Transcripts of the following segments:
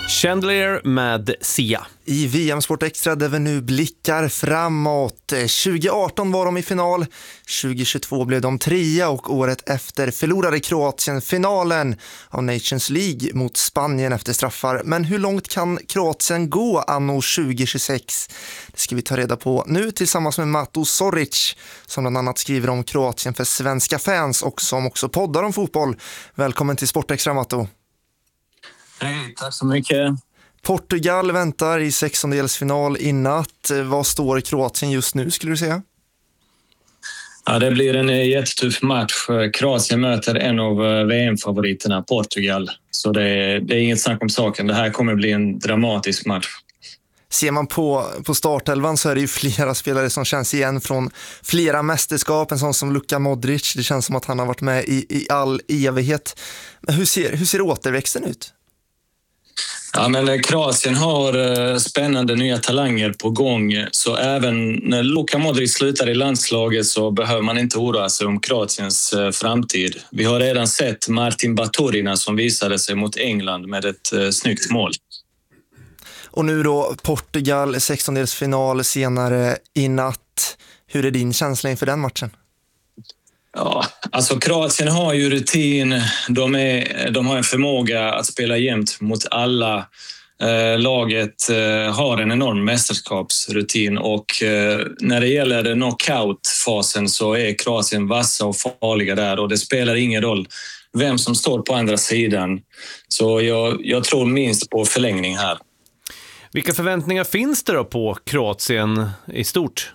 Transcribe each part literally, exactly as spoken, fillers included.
Chandelier med Sia. I V M Sport Extra där vi nu blickar framåt. tjugo arton var de i final, tjugo tjugotvå blev de trea och året efter förlorade Kroatien finalen av Nations League mot Spanien efter straffar. Men hur långt kan Kroatien gå anno tjugo tjugosex? Det ska vi ta reda på nu tillsammans med Mato Zoric som bland annat skriver om Kroatien för svenska fans och som också poddar om fotboll. Välkommen till Sport Extra, Mato. Hej, tack så mycket. Portugal väntar i sextondelsfinal i natt. Vad står Kroatien just nu, skulle du säga? Ja, det blir en jättetuff match. Kroatien möter en av V M-favoriterna, Portugal. Så det är, det är inget snack om saken. Det här kommer bli en dramatisk match. Ser man på, på startelvan så är det ju flera spelare som känns igen från flera mästerskap. En sån som Luka Modric. Det känns som att han har varit med i, i all evighet. Hur ser, hur ser återväxten ut? Ja, men Kroatien har spännande nya talanger på gång, så även när Luka Modric slutar i landslaget så behöver man inte oroa sig om Kroatiens framtid. Vi har redan sett Martin Baturina som visade sig mot England med ett snyggt mål. Och nu då Portugal, sextondelsfinal senare i natt. Hur är din känsla inför den matchen? Ja, alltså Kroatien har ju rutin, de, är, de har en förmåga att spela jämnt mot alla. Eh, laget eh, har en enorm mästerskapsrutin och eh, när det gäller knockout-fasen så är Kroatien vassa och farliga där, och det spelar ingen roll vem som står på andra sidan. Så jag, jag tror minst på förlängning här. Vilka förväntningar finns det då på Kroatien i stort?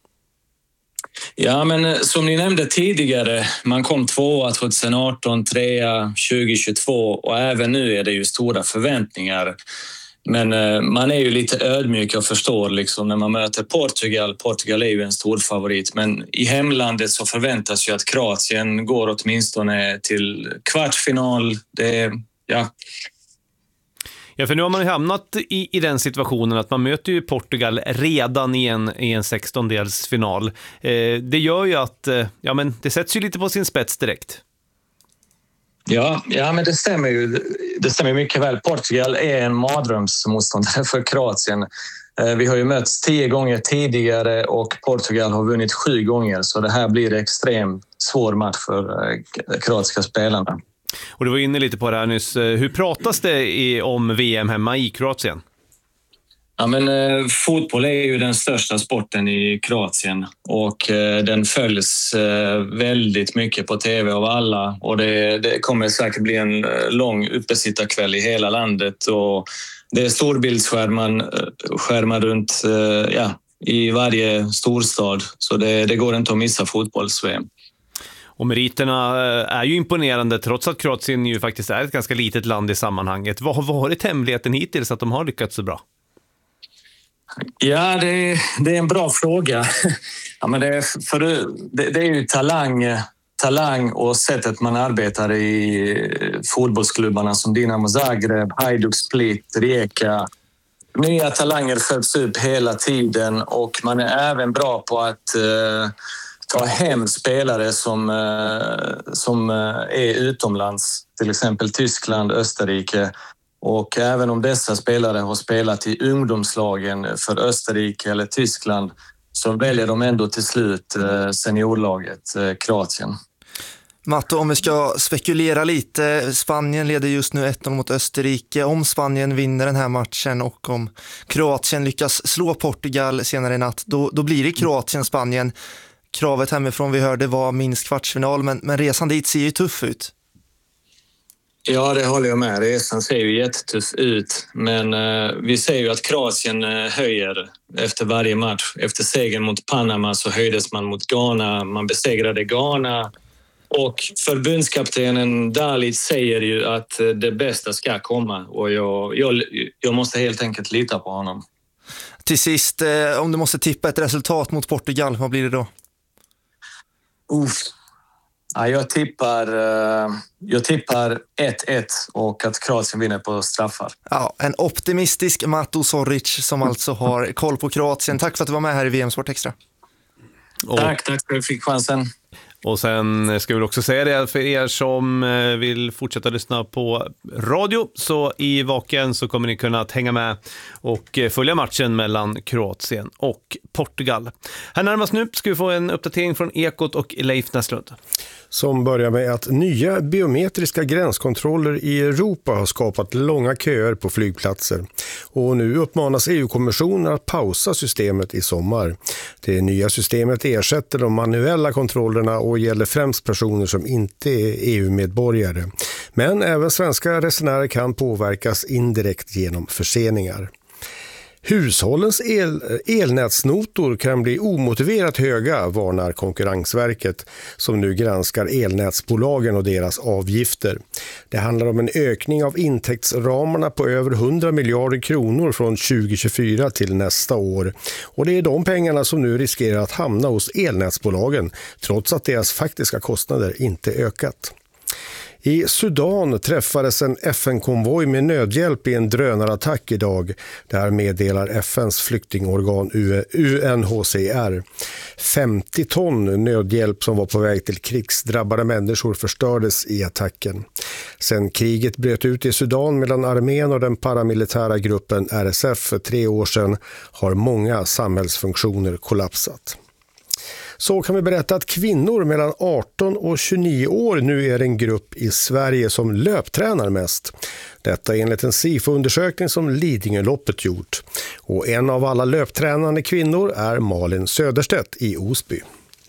Ja, men som ni nämnde tidigare, man kom tvåa tjugoarton, trea tjugo tjugotvå och även nu är det ju stora förväntningar. Men eh, man är ju lite ödmjuk och förstår liksom när man möter Portugal. Portugal är ju en stor favorit, men i hemlandet så förväntas ju att Kroatien går åtminstone till kvartsfinal. Det är, ja... Ja, för nu har man ju hamnat i, i den situationen att man möter ju Portugal redan i en, i en sextondelsfinal. Eh, det gör ju att eh, ja, men det sätts ju lite på sin spets direkt. Ja, ja, men det stämmer ju. Det stämmer mycket väl. Portugal är en mardrömsmotståndare för Kroatien. Eh, vi har ju mötts tio gånger tidigare och Portugal har vunnit sju gånger. Så det här blir en extremt svår match för eh, kroatiska spelarna. Och du var inne lite på det här nyss. Hur pratas det i, om V M hemma i Kroatien? Ja, men, eh, fotboll är ju den största sporten i Kroatien och eh, den följs eh, väldigt mycket på tv av alla, och det, det kommer säkert bli en eh, lång uppesittarkväll i hela landet, och det är storbildsskärmar skärmar runt eh, ja, i varje storstad, så det, det går inte att missa fotbolls-V M. Och meriterna är ju imponerande trots att Kroatien ju faktiskt är ett ganska litet land i sammanhanget. Vad har varit hemligheten hittills att de har lyckats så bra? Ja, det, det är en bra fråga. Ja, men det, för det, det är ju talang, talang och sättet man arbetar i fotbollsklubbarna som Dinamo Zagreb, Hajduk Split, Rijeka. Nya talanger föds upp hela tiden och man är även bra på att eh, ta hem spelare som, eh, som är utomlands, till exempel Tyskland, Österrike. Och även om dessa spelare har spelat i ungdomslagen för Österrike eller Tyskland så väljer de ändå till slut seniorlaget Kroatien. Matto, om vi ska spekulera lite, Spanien leder just nu ett noll mot Österrike. Om Spanien vinner den här matchen och om Kroatien lyckas slå Portugal senare i natt, då, då blir det Kroatien-Spanien. Kravet hemifrån vi hörde var minst kvartsfinal, men, men resan dit ser ju tuff ut. Ja, det håller jag med. Resan ser ju jättetuff ut. Men eh, vi ser ju att Kroatien eh, höjer efter varje match. Efter segern mot Panama så höjdes man mot Ghana. Man besegrade Ghana. Och förbundskaptenen Dalic säger ju att eh, det bästa ska komma. Och jag, jag, jag måste helt enkelt lita på honom. Till sist, eh, om du måste tippa ett resultat mot Portugal, vad blir det då? Uff. Ja, jag tippar jag tippar ett ett och att Kroatien vinner på straffar. Ja, en optimistisk Mato Zoric som alltså har koll på Kroatien. Tack för att du var med här i V M Sport Extra. Och tack, tack för att du fick chansen. Och sen ska vi också säga det för er som vill fortsätta lyssna på radio, så i Vaken så kommer ni kunna hänga med och följa matchen mellan Kroatien och Portugal. Här närmast nu ska vi få en uppdatering från Ekot och Leif Näslund. Som börjar med att nya biometriska gränskontroller i Europa har skapat långa köer på flygplatser. Och nu uppmanas E U-kommissionen att pausa systemet i sommar. Det nya systemet ersätter de manuella kontrollerna och gäller främst personer som inte är E U-medborgare. Men även svenska resenärer kan påverkas indirekt genom förseningar. Hushållens el, elnätsnotor kan bli omotiverat höga, varnar Konkurrensverket, som nu granskar elnätsbolagen och deras avgifter. Det handlar om en ökning av intäktsramarna på över hundra miljarder kronor från tjugo tjugofyra till nästa år. Och det är de pengarna som nu riskerar att hamna hos elnätsbolagen, trots att deras faktiska kostnader inte ökat. I Sudan träffades en F N-konvoj med nödhjälp i en drönarattack idag. Där meddelar F N:s flyktingorgan U N H C R. femtio ton nödhjälp som var på väg till krigsdrabbade människor förstördes i attacken. Sen kriget bröt ut i Sudan mellan armén och den paramilitära gruppen R S F för tre år sedan har många samhällsfunktioner kollapsat. Så kan vi berätta att kvinnor mellan arton och tjugonio år nu är en grupp i Sverige som löptränar mest. Detta enligt en SIFO-undersökning som Lidingöloppet gjort. Och en av alla löptränande kvinnor är Malin Söderstedt i Osby.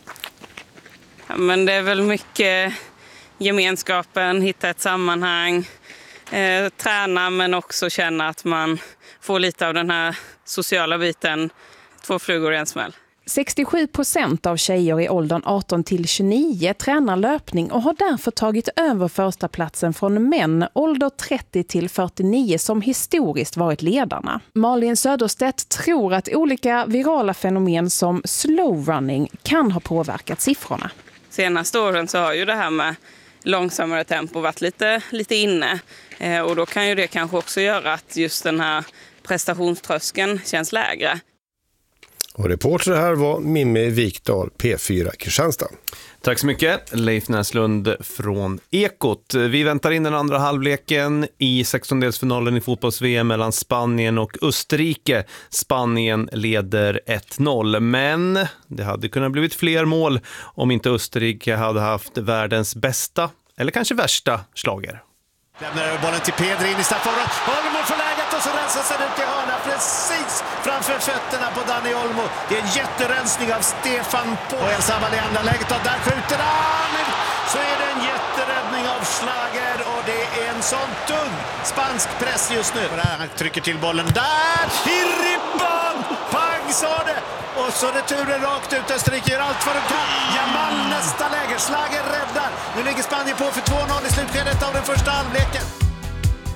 Ja, men det är väl mycket gemenskapen, hitta ett sammanhang, eh, träna men också känna att man får lite av den här sociala biten, två flugor i en smäll. sextiosju procent av tjejer i åldern arton till tjugonio tränar löpning och har därför tagit över första platsen från män ålder trettio till fyrtionio som historiskt varit ledarna. Malin Söderstedt tror att olika virala fenomen som slow running kan ha påverkat siffrorna. Senaste åren så har ju det här med långsammare tempo varit lite, lite inne eh, och då kan ju det kanske också göra att just den här prestationströskeln känns lägre. Och reporter här var Mimmi Vikdal, P fyra Kristianstad. Tack så mycket, Leif Näslund från Ekot. Vi väntar in den andra halvleken i sextondelsfinalen i fotbolls-V M mellan Spanien och Österrike. Spanien leder ett noll, men det hade kunnat blivit fler mål om inte Österrike hade haft världens bästa, eller kanske värsta, slager. Lämnar bollen till Pedri in i straffområdet. Olmo får läget och så rensar sig ut i hörna precis framför fötterna på Dani Olmo. Det är en jätterensning av Stefan på El Sabal i andra läget och där skjuter han. Så är det en jätteräddning av Schlager och det är en sån tung spansk press just nu. Han trycker till bollen där i ribban. Pang sa det. Och så returen rakt ut. Österrike gör allt för att kan. Jamal nästa läge. Schlager räddar. Nu ligger Spanien på för två noll i slutskedet av den första halvleken.